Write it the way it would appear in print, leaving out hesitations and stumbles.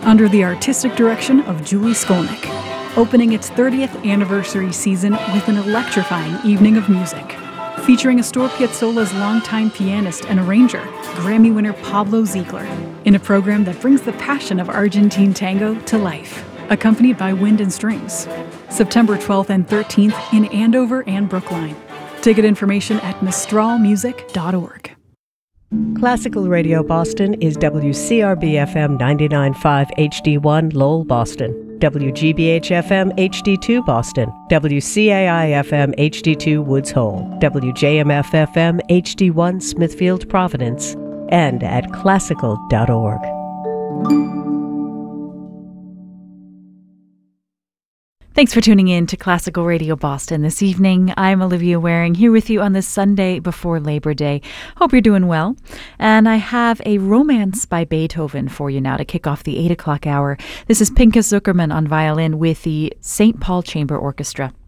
under the artistic direction of Julie Skolnick, opening its 30th anniversary season with an electrifying evening of music, featuring Astor Piazzolla's longtime pianist and arranger, Grammy winner Pablo Ziegler, in a program that brings the passion of Argentine tango to life, accompanied by wind and strings. September 12th and 13th in Andover and Brookline. Ticket information at mistralmusic.org. Classical Radio Boston is WCRB-FM 99.5 HD1 Lowell, Boston, WGBH-FM HD2 Boston, WCAI-FM HD2 Woods Hole, WJMF-FM HD1 Smithfield, Providence, and at classical.org. Thanks for tuning in to Classical Radio Boston this evening. I'm Olivia Waring, here with you on this Sunday before Labor Day. Hope you're doing well. And I have a Romance by Beethoven for you now to kick off the 8 o'clock hour. This is Pinchas Zuckerman on violin with the St. Paul Chamber Orchestra.